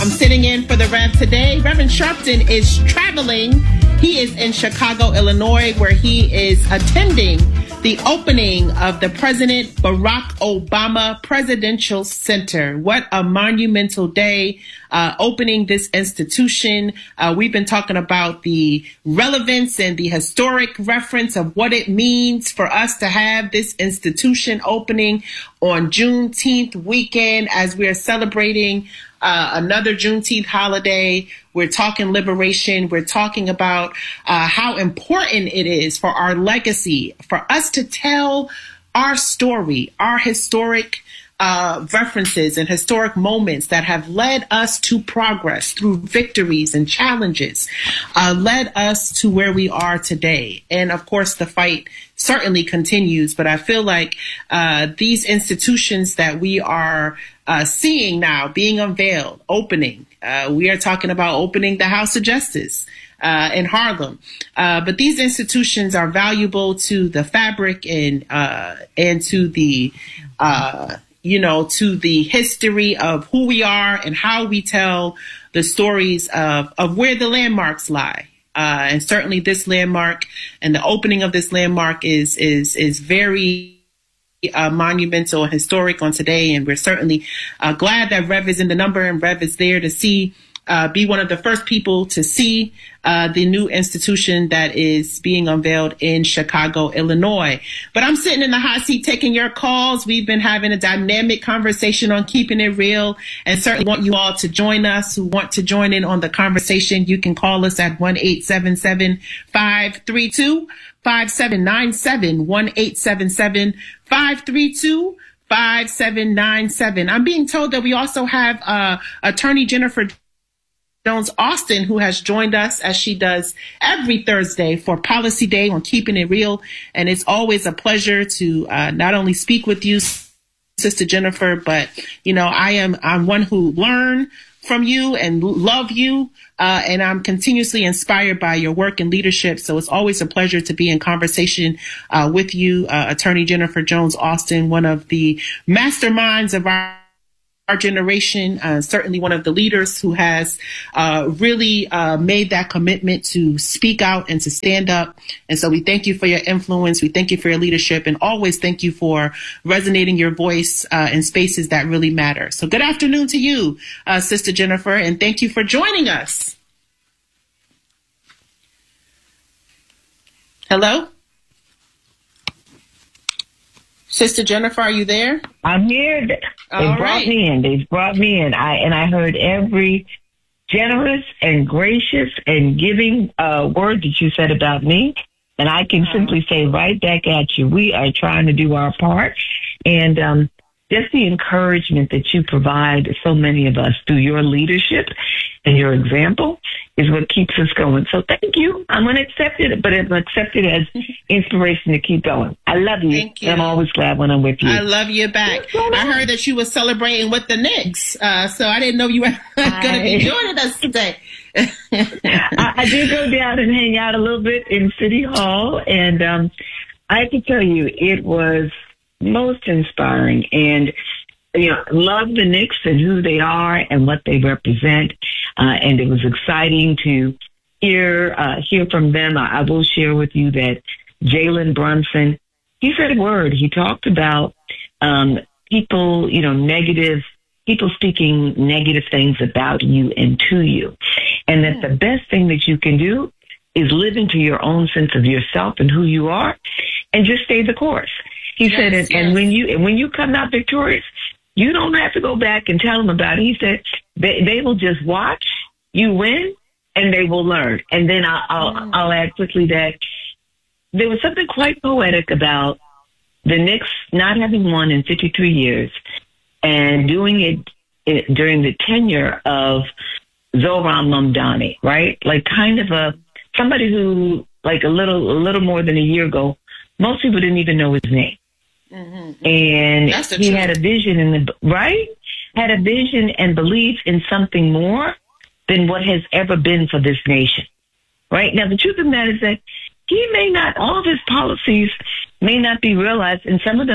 I'm sitting in for the Rev today. Reverend Sharpton is traveling. He is in Chicago, Illinois, where he is attending the opening of the President Barack Obama Presidential Center. What a monumental day, opening this institution. We've been talking about the relevance and the historic reference of what it means for us to have this institution opening on Juneteenth weekend as we are celebrating another Juneteenth holiday. We're talking liberation. We're talking about how important it is for our legacy, for us to tell our story, our historic references and historic moments that have led us to progress through victories and challenges, led us to where we are today. And of course, the fight certainly continues, but I feel like these institutions that we are seeing now being unveiled, opening, we are talking about opening the House of Justice in Harlem. But these institutions are valuable to the fabric and to the to the history of who we are and how we tell the stories of where the landmarks lie. And certainly this landmark and the opening of this landmark is very monumental and historic on today. And we're certainly glad that Rev is in the number and Rev is there to see, be one of the first people to see the new institution that is being unveiled in Chicago, Illinois. But I'm sitting in the hot seat taking your calls. We've been having a dynamic conversation on Keeping It Real, and certainly want you all to join us who want to join in on the conversation. You can call us at 1-877-532-5797, 1-877-532-5797. I'm being told that we also have Attorney Jennifer Jones Austin, who has joined us as she does every Thursday for Policy Day on Keeping It Real. And it's always a pleasure to not only speak with you, Sister Jennifer, but, I'm one who learn from you and love you. And I'm continuously inspired by your work and leadership. So it's always a pleasure to be in conversation with you, Attorney Jennifer Jones Austin, one of the masterminds of our generation, certainly one of the leaders who has really made that commitment to speak out and to stand up. And so we thank you for your influence. We thank you for your leadership, and always thank you for resonating your voice in spaces that really matter. So good afternoon to you, Sister Jennifer, and thank you for joining us. Hello? Sister Jennifer, are you there? I'm here. They brought me in. They've brought me in. I heard every generous and gracious and giving word that you said about me. And I can simply say right back at you, we are trying to do our part. And just the encouragement that you provide so many of us through your leadership and your example is what keeps us going. So thank you. I'm going to accept it, but I'm accept it as inspiration to keep going. I love you. Thank you. I'm always glad when I'm with you. I love you back. I heard that you were celebrating with the Knicks, so I didn't know you were going to be joining us today. I did go down and hang out a little bit in City Hall, and I have to tell you, it was most inspiring. And love the Knicks and who they are and what they represent. And it was exciting to hear from them. I will share with you that Jalen Brunson, he said a word. He talked about people, people speaking negative things about you and to you. And that the best thing that you can do is live into your own sense of yourself and who you are and just stay the course. He said, and when you come out victorious, you don't have to go back and tell them about it. He said they will just watch you win and they will learn. And then I'll add quickly that there was something quite poetic about the Knicks not having won in 53 years and doing it during the tenure of Zoran Mamdani, right? Like kind of somebody who like a little more than a year ago, most people didn't even know his name. Mm-hmm. And he had a vision had a vision and belief in something more than what has ever been for this nation. Right? Now, the truth of the matter is that all of his policies may not be realized, and some of them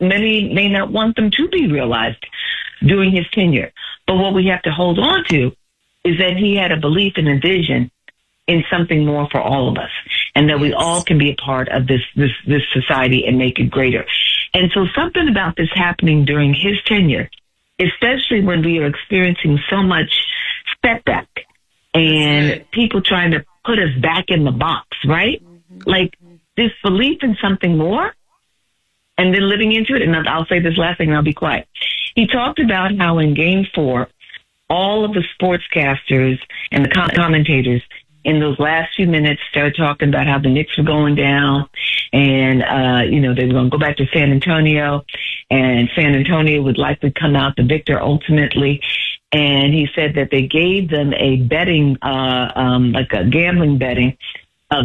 many may not want them to be realized during his tenure. But what we have to hold on to is that he had a belief and a vision in something more for all of us, and that we all can be a part of this society and make it greater. And so something about this happening during his tenure, especially when we are experiencing so much setback and people trying to put us back in the box, right? Like this belief in something more and then living into it. And I'll say this last thing and I'll be quiet. He talked about how in Game 4, all of the sportscasters and the commentators in those last few minutes started talking about how the Knicks were going down and, they were going to go back to San Antonio and San Antonio would likely come out the victor ultimately. And he said that they gave them a betting, like a gambling betting of a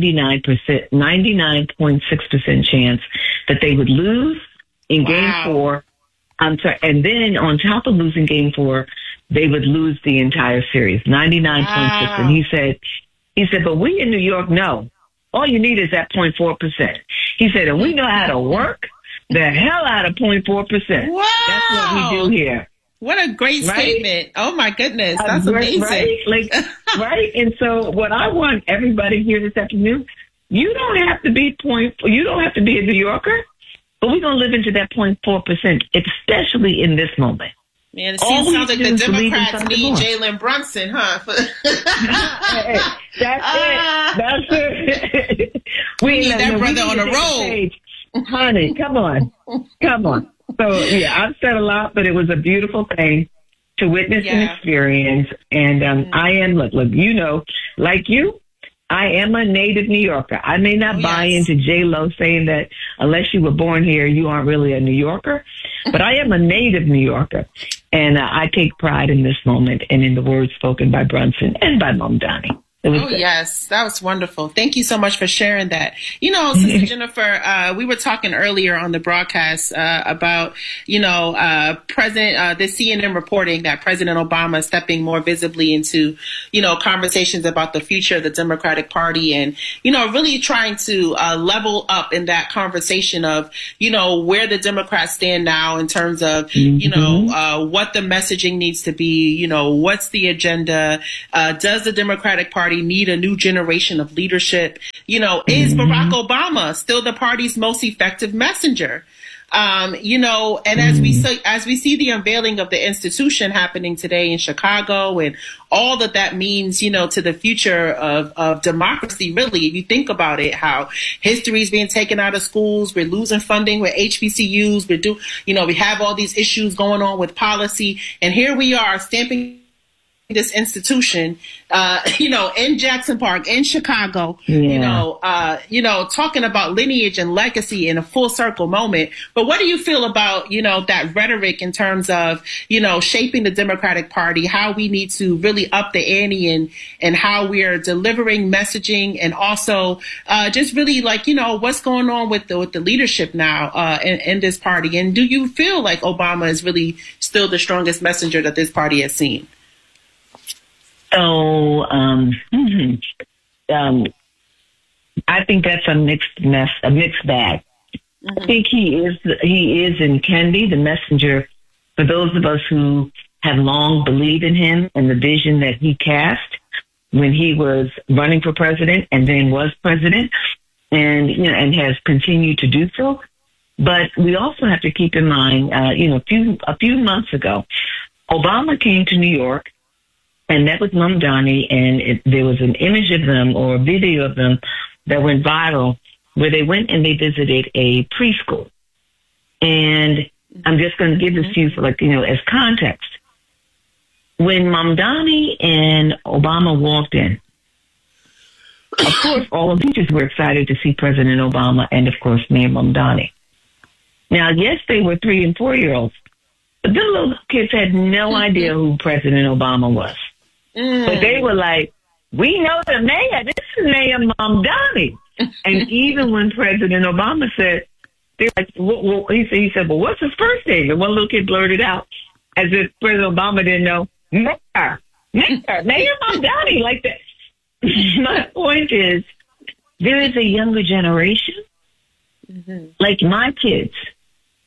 99.6% chance that they would lose in Game 4. I'm sorry. And then on top of losing Game 4, they would lose the entire series, 99.6. Wow. And he said, but we in New York know all you need is that 0.4%. He said, and we know how to work the hell out of 0.4%. Wow. That's what we do here. What a great statement. Oh my goodness. That's amazing. Right? Right. And so what I want everybody here this afternoon, you don't have to be you don't have to be a New Yorker, but we're going to live into that 0.4%, especially in this moment. Man, it sounds like the Democrats need Jalen Brunson, huh? That's it. We need that brother on the road. Honey, come on. So, I've said a lot, but it was a beautiful thing to witness and experience. And I am, look, like you, I am a native New Yorker. I may not buy into J-Lo saying that unless you were born here, you aren't really a New Yorker. But I am a native New Yorker. And I take pride in this moment and in the words spoken by Brunson and by Mamdani. Yes, that was wonderful. Thank you so much for sharing that. Sister Jennifer, we were talking earlier on the broadcast about, the CNN reporting that President Obama is stepping more visibly into, conversations about the future of the Democratic Party and, really trying to level up in that conversation of, where the Democrats stand now in terms of, what the messaging needs to be, what's the agenda, does the Democratic Party need a new generation of leadership? Is Barack Obama still the party's most effective messenger? And as we see the unveiling of the institution happening today in Chicago and all that means, to the future of democracy, really, if you think about it, how history is being taken out of schools, we're losing funding with HBCUs, we have all these issues going on with policy, and here we are stamping this institution, in Jackson Park, in Chicago, talking about lineage and legacy in a full circle moment. But what do you feel about, that rhetoric in terms of, shaping the Democratic Party, how we need to really up the ante and how we are delivering messaging and also just really what's going on with the leadership now in this party? And do you feel like Obama is really still the strongest messenger that this party has seen? So, I think that's a mixed bag. I think he is and can be the messenger for those of us who have long believed in him and the vision that he cast when he was running for president and then was president and has continued to do so. But we also have to keep in mind, a few months ago, Obama came to New York and met with Mamdani, and there was an image of them or a video of them that went viral where they went and they visited a preschool. And I'm just going to give this to you for as context. When Mamdani and Obama walked in, of course, all the teachers were excited to see President Obama and, of course, Mayor Mamdani. Now, yes, they were 3 and 4-year-olds, but them little kids had no idea who President Obama was. But they were like, we know the mayor. This is Mayor Mamdani. And even when President Obama said, they're like, he said, well, what's his first name? And one little kid blurted out, as if President Obama didn't know, Mayor Mamdani, like that. My point is, there is a younger generation, like my kids,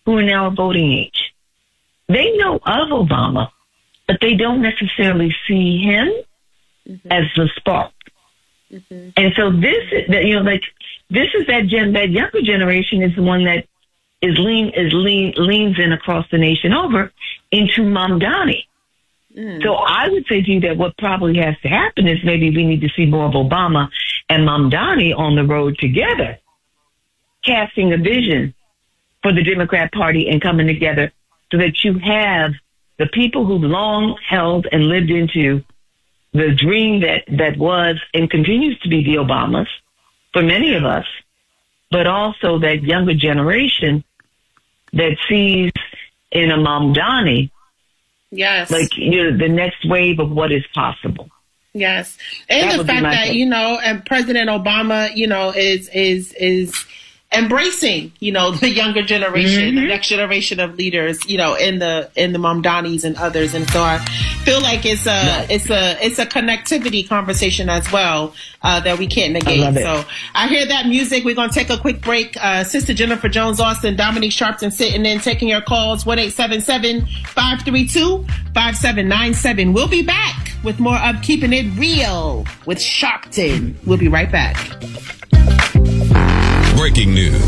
who are now of voting age. They know of Obama, but they don't necessarily see him as the spark. And so this is that that younger generation is the one that leans in across the nation over into Mamdani. So I would say to you that what probably has to happen is maybe we need to see more of Obama and Mamdani on the road together, casting a vision for the Democrat Party and coming together so that you have the people who've long held and lived into the dream that was and continues to be the Obamas for many of us, but also that younger generation that sees in a Mamdani, yes, the next wave of what is possible. Yes, and the fact that and President Obama, is embracing, the younger generation, the next generation of leaders, in the Mamdanis and others, and so I feel like it's a connectivity conversation as well that we can't negate. So I hear that music. We're gonna take a quick break. Sister Jennifer Jones Austin, Dominique Sharpton sitting in, taking your calls. 1-877-532-5797. We'll be back with more of Keeping It Real with Sharpton. We'll be right back. Breaking news.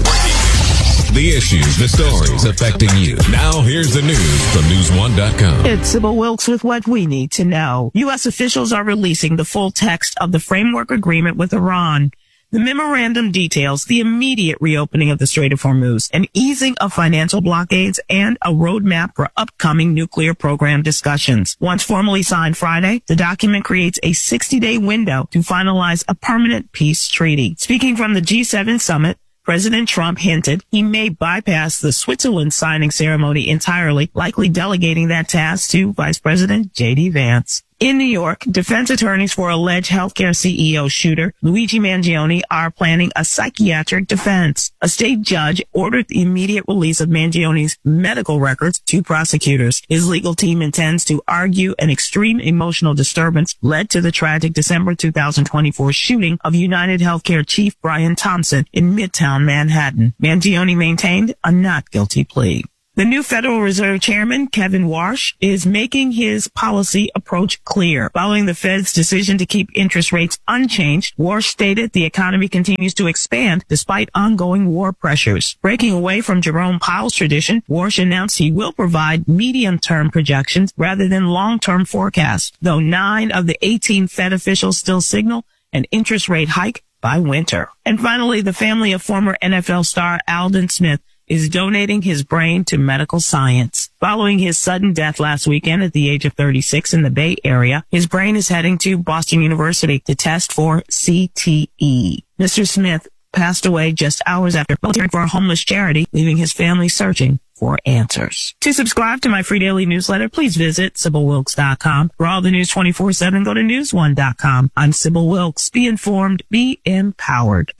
The issues, the stories affecting you. Now here's the news from News1.com. It's Sybil Wilkes with what we need to know. U.S. officials are releasing the full text of the framework agreement with Iran. The memorandum details the immediate reopening of the Strait of Hormuz, an easing of financial blockades, and a roadmap for upcoming nuclear program discussions. Once formally signed Friday, the document creates a 60-day window to finalize a permanent peace treaty. Speaking from the G7 summit, President Trump hinted he may bypass the Switzerland signing ceremony entirely, likely delegating that task to Vice President J.D. Vance. In New York, defense attorneys for alleged healthcare CEO shooter Luigi Mangione are planning a psychiatric defense. A state judge ordered the immediate release of Mangione's medical records to prosecutors. His legal team intends to argue an extreme emotional disturbance led to the tragic December 2024 shooting of United Healthcare chief Brian Thompson in Midtown Manhattan. Mangione maintained a not guilty plea. The new Federal Reserve Chairman, Kevin Warsh, is making his policy approach clear. Following the Fed's decision to keep interest rates unchanged, Warsh stated the economy continues to expand despite ongoing war pressures. Breaking away from Jerome Powell's tradition, Warsh announced he will provide medium-term projections rather than long-term forecasts, though 9 of the 18 Fed officials still signal an interest rate hike by winter. And finally, the family of former NFL star Aldon Smith is donating his brain to medical science. Following his sudden death last weekend at the age of 36 in the Bay Area, his brain is heading to Boston University to test for CTE. Mr. Smith passed away just hours after volunteering for a homeless charity, leaving his family searching for answers. To subscribe to my free daily newsletter, please visit SybilWilkes.com. For all the news 24/7, go to News1.com. I'm Sybil Wilkes. Be informed, be empowered.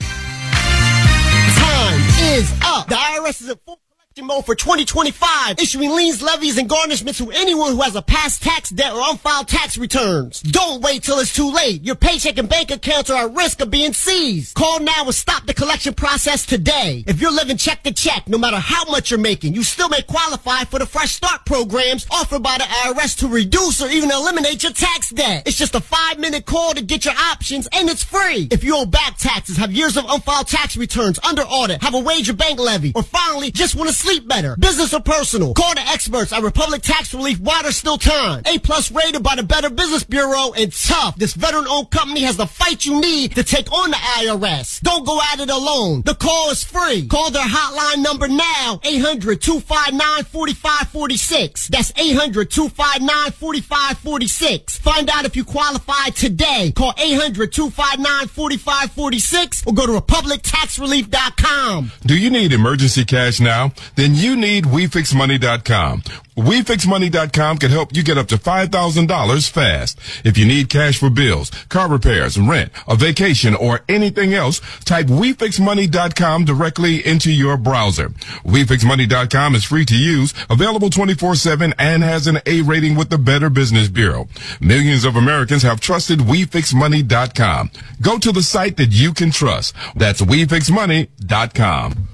Time is up. The IRS is in full collection mode for 2025, issuing liens, levies, and garnishments to anyone who has a past tax debt or unfiled tax returns. Don't wait till it's too late. Your paycheck and bank accounts are at risk of being seized. Call now and stop the collection process today. If you're living check to check, no matter how much you're making, you still may qualify for the Fresh Start programs offered by the IRS to reduce or even eliminate your tax debt. It's just a 5-minute call to get your options, and it's free. If you owe back taxes, have years of unfiled tax returns, under audit, have a wage or bank levy, or finally just want to sleep better, business or personal, call the experts at Republic Tax Relief while there's still time. A+ rated by the Better Business Bureau, and tough. This veteran-owned company has the fight you need to take on the IRS. Don't go at it alone. The call is free. Call their hotline number now, 800-259-4546. That's 800-259-4546. Find out if you qualify today. Call 800-259-4546 or go to republictaxrelief.com. Do you need emergency cash now? Then you need WeFixMoney.com. WeFixMoney.com can help you get up to $5,000 fast. If you need cash for bills, car repairs, rent, a vacation, or anything else, type WeFixMoney.com directly into your browser. WeFixMoney.com is free to use, available 24/7, and has an A rating with the Better Business Bureau. Millions of Americans have trusted WeFixMoney.com. Go to the site that you can trust. That's WeFixMoney.com.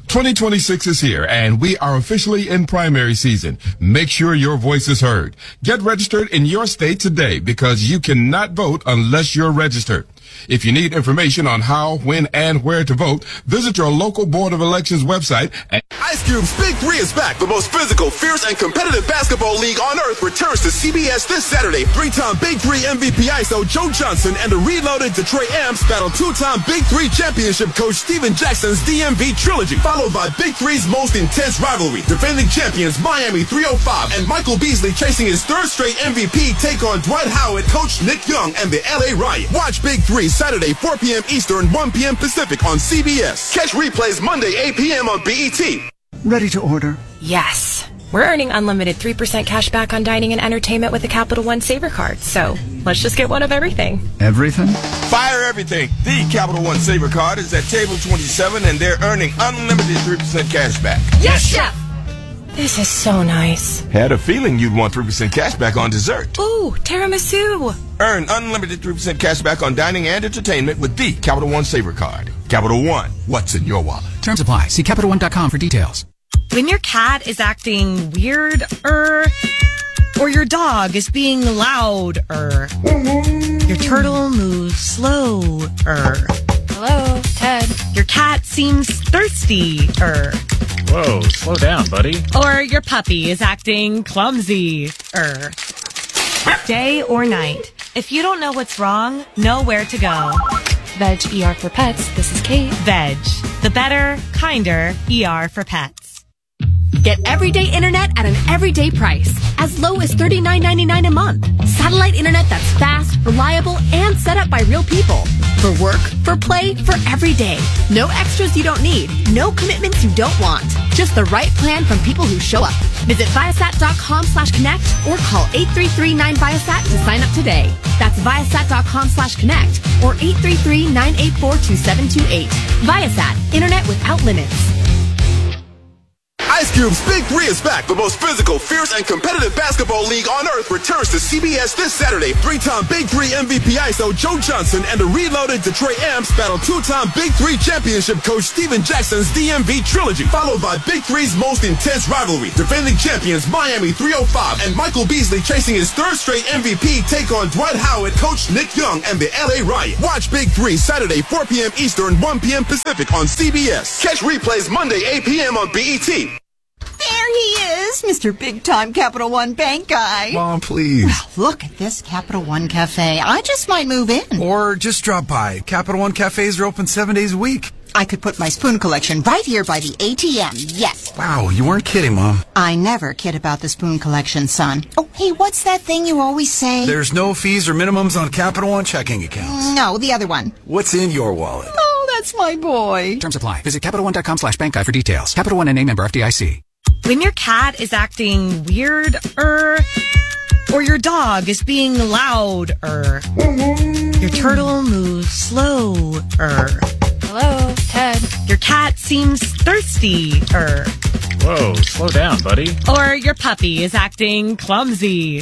2026 is here, and we are officially in primary season. Make sure your voice is heard. Get registered in your state today because you cannot vote unless you're registered. If you need information on how, when, and where to vote, visit your local Board of Elections website. Ice Cube's Big 3 is back. The most physical, fierce, and competitive basketball league on earth returns to CBS this Saturday. 3-time Big 3 MVP ISO Joe Johnson and the reloaded Detroit Amps battle 2-time Big 3 championship coach Steven Jackson's DMV trilogy, followed by Big 3's most intense rivalry. Defending champions Miami 305 and Michael Beasley chasing his third straight MVP take on Dwight Howard, coach Nick Young, and the LA Riot. Watch Big 3 Saturday 4 p.m. Eastern, 1 p.m. Pacific on CBS. Catch replays Monday 8 p.m. on BET. Ready to order? Yes. We're earning unlimited 3% cash back on dining and entertainment with the Capital One Saver Card, so let's just get one of everything. Everything? Fire everything. The Capital One Saver Card is at table 27 and they're earning unlimited 3% cash back. Yes, Chef! This is so nice. Had a feeling you'd want 3% cash back on dessert. Ooh, tiramisu. Earn unlimited 3% cash back on dining and entertainment with the Capital One Saver Card. Capital One, what's in your wallet? Terms apply. See CapitalOne.com for details. When your cat is acting weird, or your dog is being loud, your turtle moves slow, Hello, Ted. your cat seems thirsty, Whoa, slow down, buddy. or your puppy is acting clumsy, Day or night, if you don't know what's wrong, know where to go. Veg ER for Pets. This is Kate. Veg, the better, kinder ER for pets. Get everyday internet at an everyday price, as low as $39.99 a month. Satellite internet that's fast, reliable, and set up by real people. For work, for play, for every day. No extras you don't need. No commitments you don't want. Just the right plan from people who show up. Visit Viasat.com/connect or call 833-9Viasat to sign up today. That's Viasat.com/connect or 833-984-2728. Viasat, internet without limits. Ice Cube's Big 3 is back. The most physical, fierce, and competitive basketball league on earth returns to CBS this Saturday. 3-time Big 3 MVP ISO Joe Johnson and the reloaded Detroit Amps battle 2-time Big 3 championship coach Steven Jackson's DMV trilogy, followed by Big 3's most intense rivalry. Defending champions Miami 305 and Michael Beasley chasing his third straight MVP take on Dwight Howard, coach Nick Young, and the LA Riot. Watch Big 3 Saturday 4 p.m. Eastern, 1 p.m. Pacific on CBS. Catch replays Monday 8 p.m. on BET. There he is, Mr. Big-Time Capital One Bank guy. Mom, please. Well, look at this Capital One Cafe. I just might move in. Or just drop by. Capital One cafes are open 7 days a week. I could put my spoon collection right here by the ATM, yes. Wow, you weren't kidding, Mom. I never kid about the spoon collection, son. Oh, hey, what's that thing you always say? There's no fees or minimums on Capital One checking accounts. No, the other one. What's in your wallet? Oh, that's my boy. Terms apply. Visit CapitalOne.com/bank guide for details. Capital One and a member FDIC. When your cat is acting weird, or your dog is being loud, your turtle moves slow, Hello, Ted. your cat seems thirsty, Whoa, slow down, buddy. or your puppy is acting clumsy,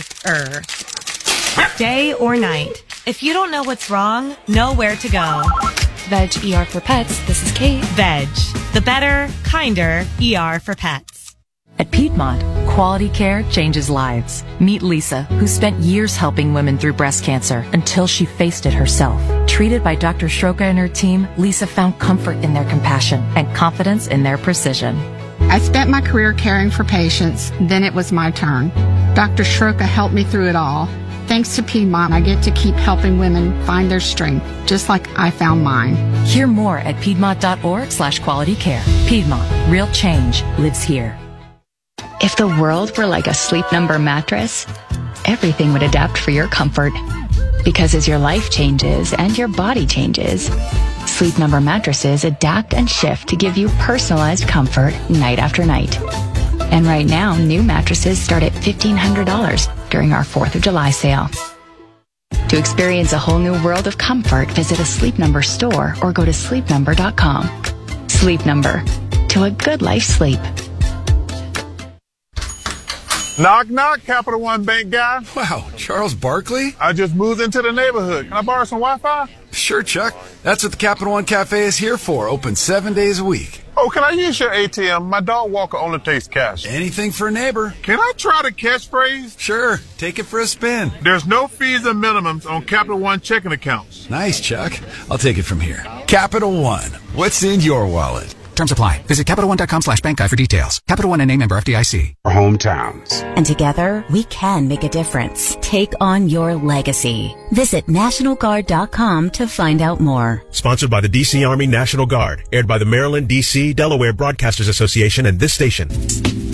Day or night, if you don't know what's wrong, know where to go. Veg ER for Pets. This is Kate. Veg, the better, kinder ER for pets. At Piedmont, quality care changes lives. Meet Lisa, who spent years helping women through breast cancer until she faced it herself. Treated by Dr. Shroka and her team, Lisa found comfort in their compassion and confidence in their precision. I spent my career caring for patients, then it was my turn. Dr. Shroka helped me through it all. Thanks to Piedmont, I get to keep helping women find their strength, just like I found mine. Hear more at Piedmont.org/qualitycare. Piedmont, real change lives here. If the world were like a Sleep Number mattress, everything would adapt for your comfort. Because as your life changes and your body changes, Sleep Number mattresses adapt and shift to give you personalized comfort night after night. And right now, new mattresses start at $1,500 during our 4th of July sale. To experience a whole new world of comfort, visit a Sleep Number store or go to sleepnumber.com. Sleep Number. To a good life sleep. Knock, knock, Capital One Bank guy. Wow, Charles Barkley? I just moved into the neighborhood. Can I borrow some Wi-Fi? Sure, Chuck. That's what the Capital One Cafe is here for. Open 7 days a week. Oh, can I use your ATM? My dog walker only takes cash. Anything for a neighbor. Can I try the catchphrase? Sure. Take it for a spin. There's no fees and minimums on Capital One checking accounts. Nice, Chuck. I'll take it from here. Capital One. What's in your wallet? Terms apply. Visit CapitalOne.com/bankguide for details. Capital One and a member FDIC. Our hometowns. And together, we can make a difference. Take on your legacy. Visit NationalGuard.com to find out more. Sponsored by the D.C. Army National Guard. Aired by the Maryland, D.C., Delaware Broadcasters Association and this station.